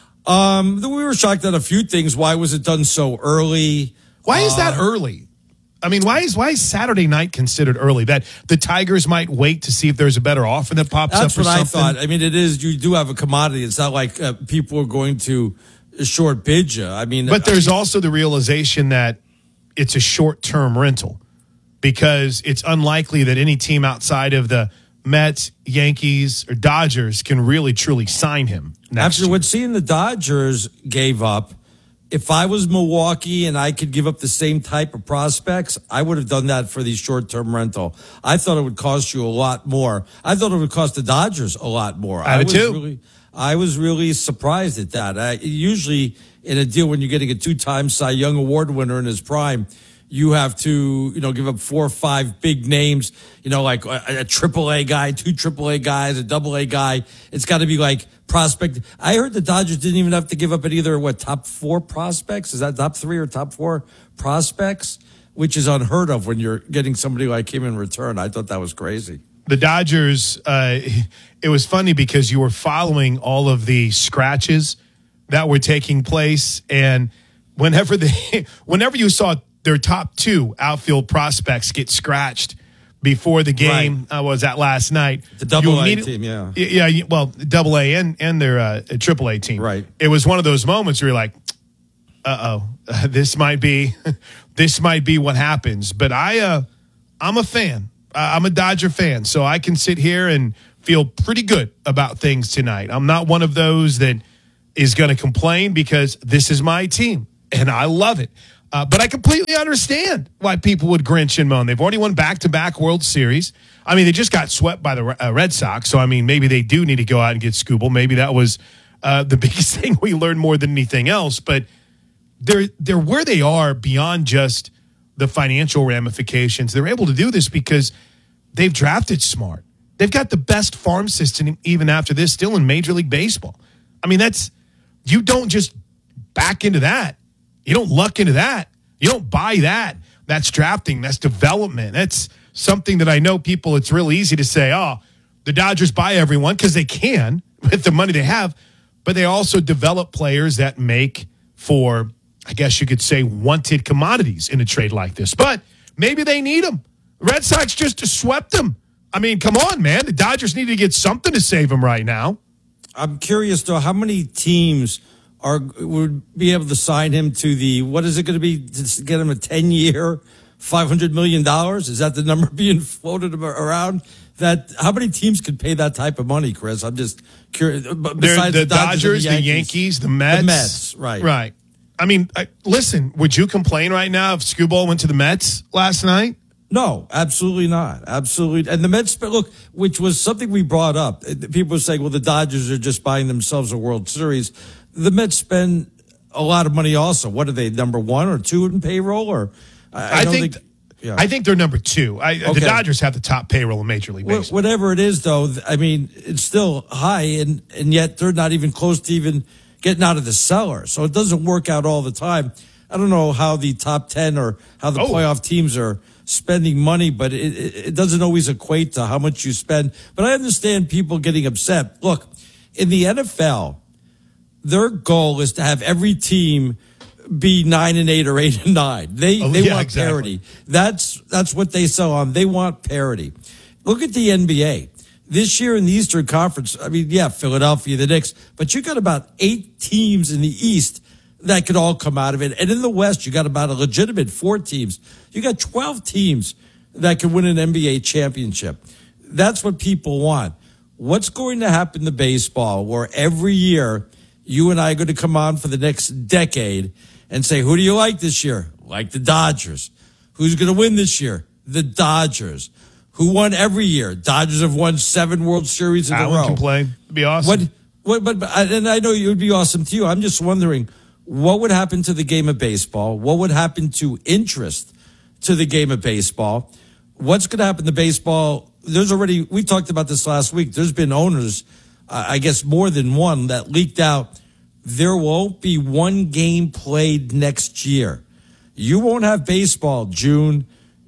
Um, we were shocked at a few things. Why was it done so early? Why is that Uh, early? I mean, why is why is Saturday night considered early? That the Tigers might wait to see if there's a better offer that pops That's up or what I something? thought. I mean, it is. You do have a commodity. It's not like uh, people are going to short bid you. I mean, But there's also the realization that it's a short-term rental because it's unlikely that any team outside of the Mets, Yankees, or Dodgers can really truly sign him next after year. what seeing the Dodgers gave up, if I was Milwaukee and I could give up the same type of prospects, I would have done that for the short-term rental. I thought it would cost you a lot more. I thought it would cost the Dodgers a lot more. I did was too. Really, I was really surprised at that. I, usually in a deal when you're getting a two-time Cy Young Award winner in his prime, you have to, you know, give up four or five big names, you know, like a, a triple A guy, two triple A guys, a double A guy. It's got to be like prospect. I heard the Dodgers didn't even have to give up at either, what, top four prospects? Is that top three or top four prospects? Which is unheard of when you're getting somebody like him in return. I thought that was crazy. The Dodgers, uh, it was funny because you were following all of the scratches that were taking place. And whenever they, whenever you saw their top two outfield prospects get scratched before the game, I uh, was at last night. The double you A immediately- team, yeah. Yeah, you- well, double A and, and their uh, triple A team. Right. It was one of those moments where you're like, uh-oh, uh, this might be this might be what happens. But I, uh, I'm a fan. Uh, I'm a Dodger fan, so I can sit here and feel pretty good about things tonight. I'm not one of those that is going to complain because this is my team, and I love it. Uh, but I completely understand why people would grinch and moan. They've already won back-to-back World Series. I mean, they just got swept by the uh, Red Sox, so, I mean, maybe they do need to go out and get Skubal. Maybe that was uh, the biggest thing we learned more than anything else. But they're, they're where they are beyond just the financial ramifications. They're able to do this because they've drafted smart. They've got the best farm system even after this still in Major League Baseball. I mean, that's you don't just back into that. You don't luck into that. You don't buy that. That's drafting. That's development. That's something that I know people, it's real easy to say, oh, the Dodgers buy everyone because they can with the money they have, but they also develop players that make for, I guess you could say, wanted commodities in a trade like this. But maybe they need them. Red Sox just swept them. I mean, come on, man. The Dodgers need to get something to save them right now. I'm curious, though, how many teams are would be able to sign him to the, what is it going to be, to get him a ten-year, five hundred million dollars? Is that the number being floated around? That how many teams could pay that type of money, Chris? I'm just curious. Besides the, the Dodgers, Dodgers, the, the Yankees, Yankees, the Mets. The Mets, right. Right. I mean, I, listen, would you complain right now if Skubal went to the Mets last night? No, absolutely not. Absolutely. And the Mets, look, which was something we brought up. People were saying, well, the Dodgers are just buying themselves a World Series. The Mets spend a lot of money also. What are they, number one or two in payroll? Or I, I, I don't think, think yeah. I think they're number two. I, okay. The Dodgers have the top payroll in Major League Baseball. Whatever it is, though, I mean, it's still high, and, and yet they're not even close to even getting out of the cellar. So it doesn't work out all the time. I don't know how the top ten or how the oh. playoff teams are spending money, but it, it doesn't always equate to how much you spend. But I understand people getting upset. Look, in the N F L, their goal is to have every team be nine and eight or eight and nine. They oh, they yeah, want exactly. parity. That's that's what they sell on. They want parity. Look at the N B A. This year in the Eastern Conference, I mean, yeah, Philadelphia, the Knicks, but you got about eight teams in the East that could all come out of it. And in the West, you got about a legitimate four teams. You got twelve teams that can win an N B A championship. That's what people want. What's going to happen to baseball where every year you and I are going to come on for the next decade and say, who do you like this year? Like the Dodgers. Who's going to win this year? The Dodgers. Who won every year? Dodgers have won seven World Series in Alan a row. Can play. It'd be awesome. What, what, but, and I know it would be awesome to you. I'm just wondering, what would happen to the game of baseball? What would happen to interest to the game of baseball? What's going to happen to baseball? There's already, we talked about this last week. There's been owners, uh, I guess more than one, that leaked out there won't be one game played next year. You won't have baseball June,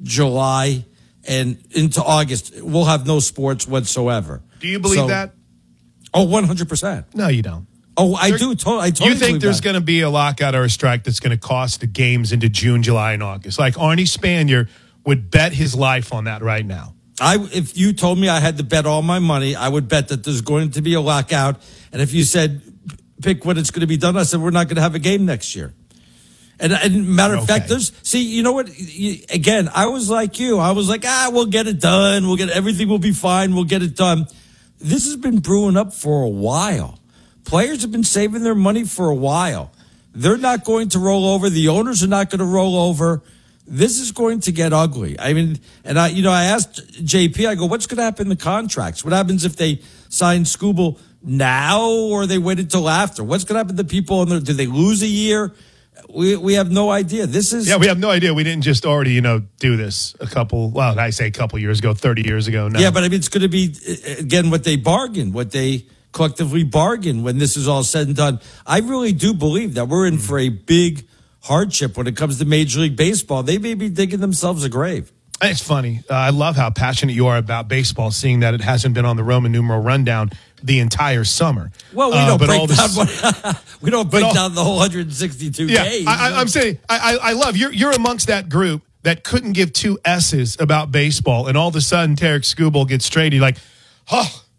July, and into August. We'll have no sports whatsoever. Do you believe so, that? Oh, one hundred percent. No, you don't. Oh, I there, do. To- I totally You think there's going to be a lockout or a strike that's going to cost the games into June, July, and August? Like Arnie Spanier would bet his life on that right now. I, if you told me I had to bet all my money, I would bet that there's going to be a lockout. And if you said, pick when it's going to be done, I said, we're not going to have a game next year. And, and matter of okay. fact, there's, see, you know what? You, again, I was like you. I was like, ah, we'll get it done. We'll get, everything will be fine. We'll get it done. This has been brewing up for a while. Players have been saving their money for a while. They're not going to roll over. The owners are not going to roll over. This is going to get ugly. I mean, and I, you know, I asked J P, I go, what's going to happen in the contracts? What happens if they sign Skubal now or they wait until after? What's going to happen to people? In the, do they lose a year? We we have no idea. This is yeah, we have no idea. We didn't just already, you know, do this a couple. Well, I say a couple years ago, thirty years ago. Now. Yeah, but I mean, it's going to be again what they bargained, what they collectively bargained when this is all said and done. I really do believe that we're in mm. for a big hardship when it comes to Major League Baseball. They may be digging themselves a grave. It's funny. Uh, I love how passionate you are about baseball, seeing that it hasn't been on the Roman numeral rundown the entire summer. Well, we uh, don't break this, down. we don't break all, down the whole one hundred sixty-two yeah, days. I, I, I'm saying I, I love you're you're amongst that group that couldn't give two S's about baseball, and all of a sudden Tarek Skubal gets traded. Like, oh,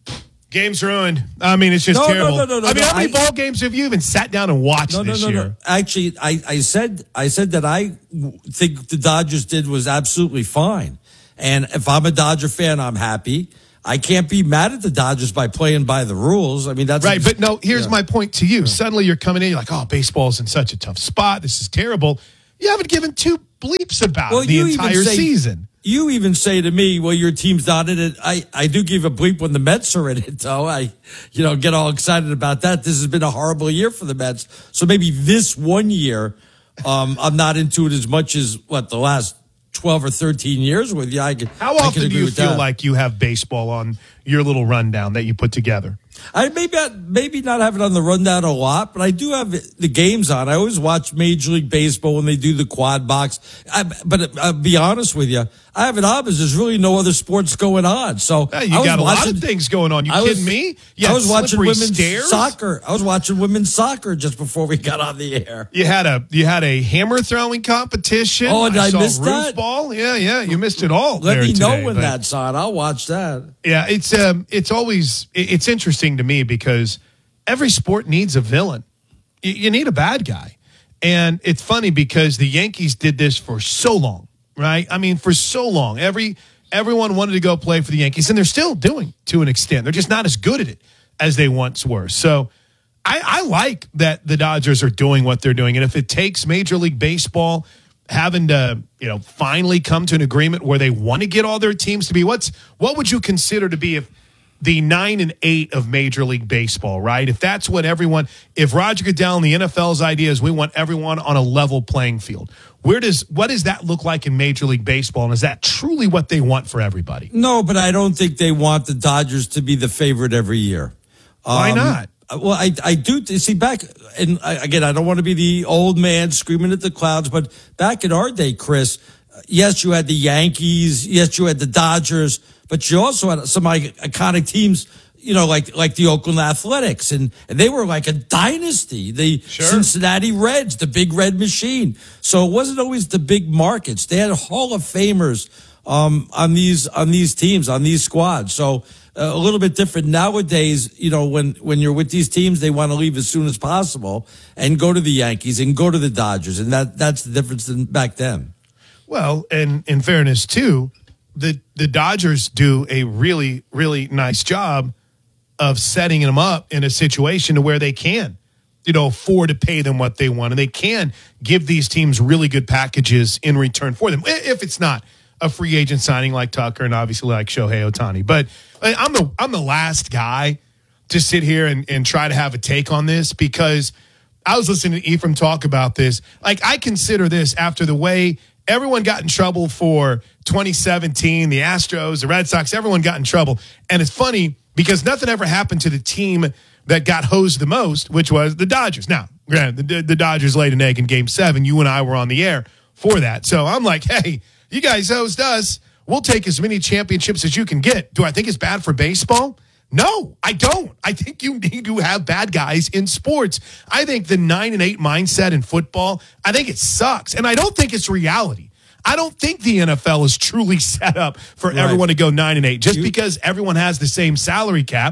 Game's ruined. I mean, it's just No, no, terrible. no, no, no, I mean, no, how many I- ball games have you even sat down and watched No, no, this no, year? no. Actually, I, I said I said that I think the Dodgers did was absolutely fine. And if I'm a Dodger fan, I'm happy. I can't be mad at the Dodgers by playing by the rules. I mean, that's Right, but no, here's yeah. my point to you. Suddenly you're coming in, you're like, oh, baseball's in such a tough spot. This is terrible. You haven't given two bleeps about Well, it the you even entire say- season. You even say to me, well, your team's not in it. I, I do give a bleep when the Mets are in it, though. I, you know, get all excited about that. This has been a horrible year for the Mets. So maybe this one year, um, I'm not into it as much as, what, the last twelve or thirteen years with you. I can, How I can often do agree you with feel that. like you have baseball on your little rundown that you put together? I maybe not, maybe not have it on the rundown a lot, but I do have the games on. I always watch Major League Baseball when they do the quad box. I, but I'll be honest with you, I have it on because there's really no other sports going on. So Yeah, you I was got a lot watching- of things going on. You I was- kidding me? You I had was watching slippery women's stairs? soccer. I was watching women's soccer just before we got on the air. You had a you had a hammer throwing competition. Oh, did I saw miss roof that? ball. Yeah, yeah, you missed it all. Let there me today, know when but- that's on. I'll watch that. Yeah, it's um, it's always it- it's interesting to me because every sport needs a villain. You, you need a bad guy, and it's funny because the Yankees did this for so long, right? I mean, for so long, every everyone wanted to go play for the Yankees, and they're still doing to an extent. They're just not as good at it as they once were. So, I, I like that the Dodgers are doing what they're doing, and if it takes Major League Baseball having to, you know, finally come to an agreement where they want to get all their teams to be what's what would you consider to be if the nine and eight of Major League Baseball, right? If that's what everyone, if Roger Goodell and the N F L's idea is we want everyone on a level playing field, where does what does that look like in Major League Baseball, and is that truly what they want for everybody? No, but I don't think they want the Dodgers to be the favorite every year. Why Um, not? Well, I I do see back, and I, again, I don't want to be the old man screaming at the clouds, but back in our day, Chris, yes, you had the Yankees, yes, you had the Dodgers, but you also had some like, iconic teams, you know, like like the Oakland Athletics, and, and they were like a dynasty. The Sure. Cincinnati Reds, the Big Red Machine. So it wasn't always the big markets. They had Hall of Famers um, on these on these teams, on these squads. So uh, a little bit different nowadays. You know, when when you're with these teams, they want to leave as soon as possible and go to the Yankees and go to the Dodgers, and that that's the difference than back then. Well, and in fairness too, the the Dodgers do a really really nice job of setting them up in a situation to where they can, you know, afford to pay them what they want, and they can give these teams really good packages in return for them. If it's not a free agent signing like Tucker and obviously like Shohei Ohtani, but I'm the I'm the last guy to sit here and, and try to have a take on this because I was listening to Ephraim talk about this. Like, I consider this after the way everyone got in trouble for twenty seventeen, the Astros, the Red Sox, everyone got in trouble. And it's funny because nothing ever happened to the team that got hosed the most, which was the Dodgers. Now, granted, the, the Dodgers laid an egg in game seven. You and I were on the air for that. So I'm like, hey, you guys hosed us. We'll take as many championships as you can get. Do I think it's bad for baseball? No, I don't. I think you need to have bad guys in sports. I think the nine and eight mindset in football, I think it sucks. And I don't think it's reality. I don't think the N F L is truly set up for Right. everyone to go nine and eight. Just You- because everyone has the same salary cap,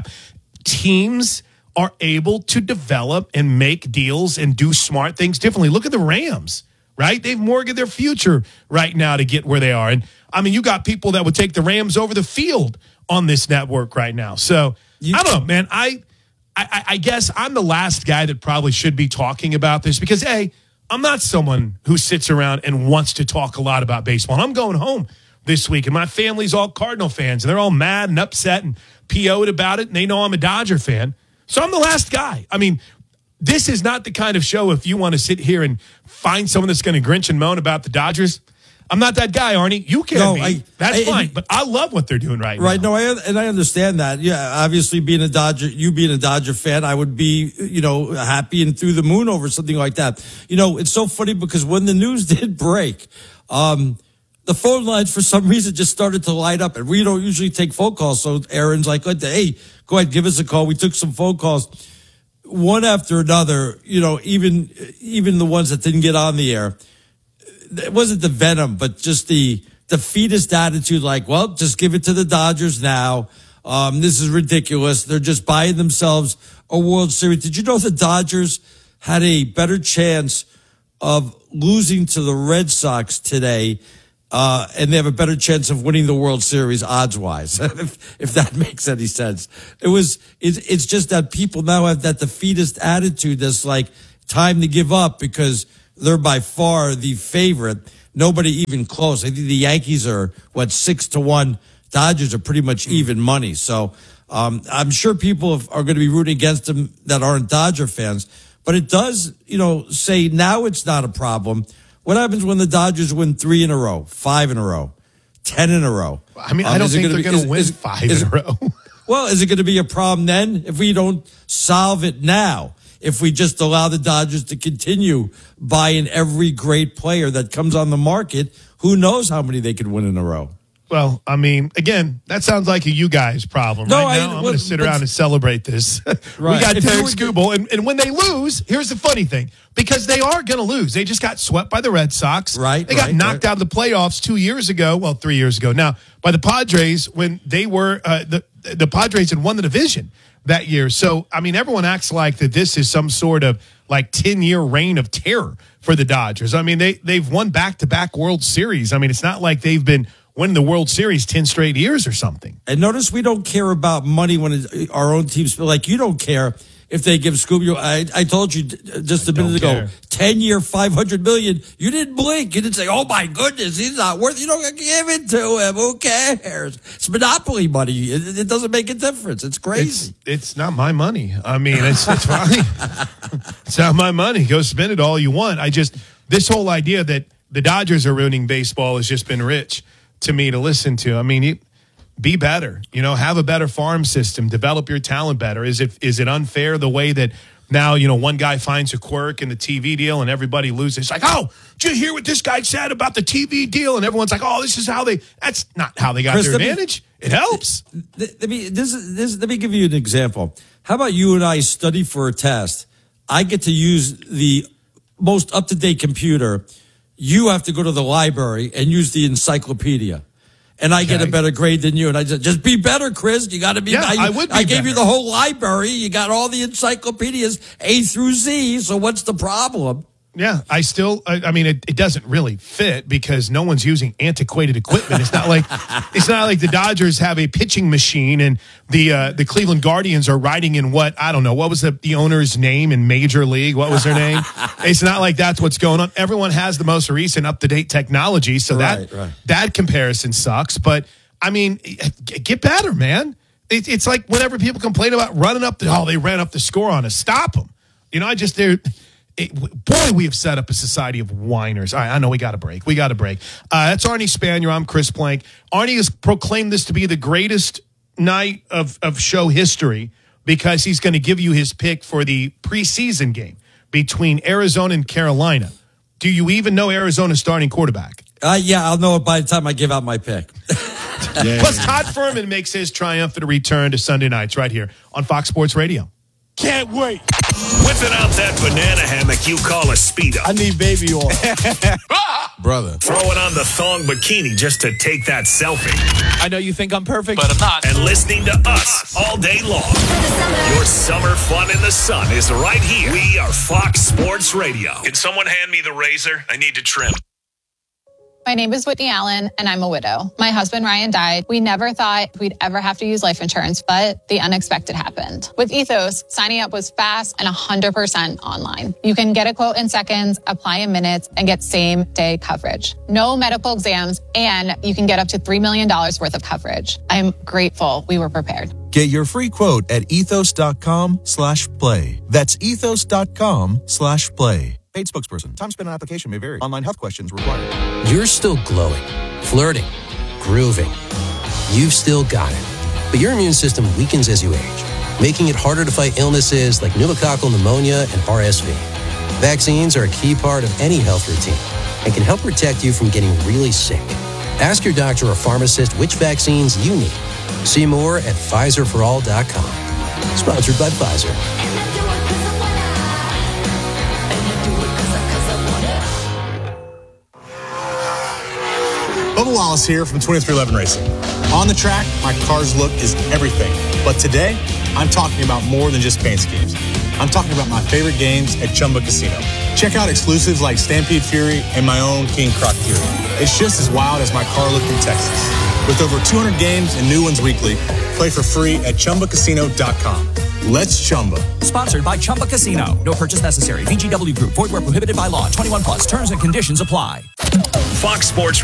teams are able to develop and make deals and do smart things differently. Look at the Rams, right? They've mortgaged their future right now to get where they are. And I mean, you got people that would take the Rams over the field on this network right now. So I don't know, man. I, I I guess I'm the last guy that probably should be talking about this because, A, I'm not someone who sits around and wants to talk a lot about baseball. And I'm going home this week, and my family's all Cardinal fans, and they're all mad and upset and P O'd about it, and they know I'm a Dodger fan. So I'm the last guy. I mean, this is not the kind of show if you want to sit here and find someone that's going to grinch and moan about the Dodgers. I'm not that guy, Arnie. You can No, be. I- That's I- fine. But I love what they're doing right, Right. now. No, I, and I understand that. Yeah. Obviously being a Dodger, you being a Dodger fan, I would be, you know, happy and through the moon over something like that. You know, it's so funny because when the news did break, um, the phone lines for some reason just started to light up, and we don't usually take phone calls. So Aaron's like, hey, go ahead, give us a call. We took some phone calls, one after another, you know, even, even the ones that didn't get on the air. It wasn't the venom, but just the defeatist attitude, like, well, just give it to the Dodgers now. Um, this is ridiculous. They're just buying themselves a World Series. Did you know the Dodgers had a better chance of losing to the Red Sox today, uh, and they have a better chance of winning the World Series odds-wise, if, if that makes any sense. It was, it, it's just that people now have that defeatist attitude that's like time to give up because they're by far the favorite. Nobody even close. I think the Yankees are, what, six to one. Dodgers are pretty much even money. So um, I'm sure people are going to be rooting against them that aren't Dodger fans. But it does, you know, say now it's not a problem. What happens when the Dodgers win three in a row, five in a row, ten in a row? I mean, um, I don't think they're going to to win is, five is, in a row. Well, is it going to be a problem then if we don't solve it now? If we just allow the Dodgers to continue buying every great player that comes on the market, who knows how many they could win in a row? Well, I mean, again, that sounds like a you guys problem. No, right I, now, I'm well, going to sit around and celebrate this. Right. We got If Derek you were- Skubal, and, and when they lose, here's the funny thing, because they are going to lose. They just got swept by the Red Sox. Right, They got right, knocked right. out of the playoffs two years ago, well, three years ago now, by the Padres when they were, uh, the, the Padres had won the division that year. So, I mean, everyone acts like that this is some sort of like ten-year reign of terror for the Dodgers. I mean, they, they've won back-to-back World Series. I mean, it's not like they've been winning the World Series ten straight years or something. And notice we don't care about money when it, our own teams, like you don't care if they give Scooby. I, I told you just a minute ago, care. ten year, five hundred million. You didn't blink. You didn't say, oh my goodness, he's not worth, you don't give it to him. Who cares? It's monopoly money. It, it doesn't make a difference. It's crazy. It's, it's not my money. I mean, it's, it's fine. It's not my money. Go spend it all you want. I just, this whole idea that the Dodgers are ruining baseball has just been rich to me to listen to. I mean, it, be better, you know, have a better farm system, develop your talent better. Is it, is it unfair the way that now, you know, one guy finds a quirk in the T V deal and everybody loses? It's like, oh, did you hear what this guy said about the T V deal? And everyone's like, oh, this is how they, that's not how they got Chris, their let me- advantage. It helps. Let me, this, this, let me give you an example. How about you and I study for a test? I get to use the most up-to-date computer. You have to go to the library and use the encyclopedia. And I get a better grade than you. And I just, just be better, Chris. You got to be. Yeah, I, I would be I gave better. you the whole library. You got all the encyclopedias A through Z. So what's the problem? Yeah, I still, I, I mean, it, it doesn't really fit because no one's using antiquated equipment. It's not like it's not like the Dodgers have a pitching machine and the uh, the Cleveland Guardians are riding in what, I don't know, what was the, the owner's name in Major League? What was their name? It's not like that's what's going on. Everyone has the most recent up-to-date technology, so Right, that right. that comparison sucks. But, I mean, g- get better, man. It, it's like whenever people complain about running up the, oh, they ran up the score on us. Stop them. You know, I just, they're, it, boy, we have set up a society of whiners. All right, I know we got a break. We got a break. Uh, that's Arnie Spanier. I'm Chris Plank. Arnie has proclaimed this to be the greatest night of, of show history because he's going to give you his pick for the preseason game between Arizona and Carolina. Do you even know Arizona's starting quarterback? Uh, yeah, I'll know it by the time I give out my pick. Yeah. Plus, Todd Furman makes his triumphant return to Sunday nights right here on Fox Sports Radio. Can't wait. Whipping out that banana hammock you call a Speedo. I need baby oil. Brother. Throwing on the thong bikini just to take that selfie. I know you think I'm perfect, But I'm not. And listening to us all day long. Your summer fun in the sun is right here. We are Fox Sports Radio. Can someone hand me the razor? I need to trim. My name is Whitney Allen, and I'm a widow. My husband, Ryan, died. We never thought we'd ever have to use life insurance, but the unexpected happened. With Ethos, signing up was fast and one hundred percent online. You can get a quote in seconds, apply in minutes, and get same-day coverage. No medical exams, and you can get up to three million dollars worth of coverage. I'm grateful we were prepared. Get your free quote at ethos.com slash play. That's ethos.com slash play. Paid spokesperson. Time spent on application may vary. Online health questions required. You're still glowing, flirting, grooving. You've still got it. But your immune system weakens as you age, making it harder to fight illnesses like pneumococcal pneumonia and R S V. Vaccines are a key part of any health routine and can help protect you from getting really sick. Ask your doctor or pharmacist which vaccines you need. See more at Pfizer for all dot com. Sponsored by Pfizer. Bubba Wallace here from twenty-three eleven Racing. On the track, my car's look is everything. But today, I'm talking about more than just paint schemes. I'm talking about my favorite games at Chumba Casino. Check out exclusives like Stampede Fury and my own King Croc Fury. It's just as wild as my car look in Texas. With over two hundred games and new ones weekly, play for free at Chumba Casino dot com. Let's Chumba. Sponsored by Chumba Casino. No purchase necessary. V G W Group. Void where prohibited by law. twenty-one plus. Terms and conditions apply. Fox Sports